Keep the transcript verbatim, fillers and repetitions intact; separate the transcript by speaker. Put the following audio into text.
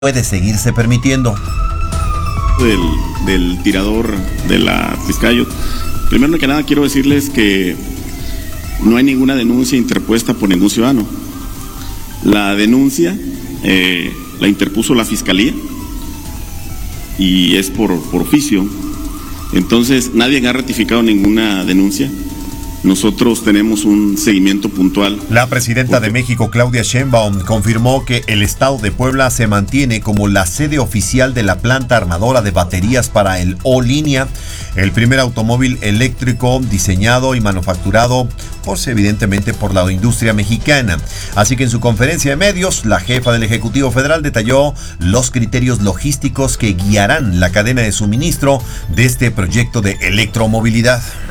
Speaker 1: puede seguirse permitiendo.
Speaker 2: Del, del tirador de la Fiscallo. Primero que nada quiero decirles que no hay ninguna denuncia interpuesta por ningún ciudadano. La denuncia eh, la interpuso la Fiscalía y es por, por oficio. Entonces nadie ha ratificado ninguna denuncia. Nosotros tenemos un seguimiento puntual.
Speaker 1: La presidenta de México, Claudia Sheinbaum, confirmó que el estado de Puebla se mantiene como la sede oficial de la planta armadora de baterías para el O-Línea, el primer automóvil eléctrico diseñado y manufacturado, pues evidentemente por la industria mexicana. Así que en su conferencia de medios, la jefa del Ejecutivo Federal detalló los criterios logísticos que guiarán la cadena de suministro de este proyecto de electromovilidad.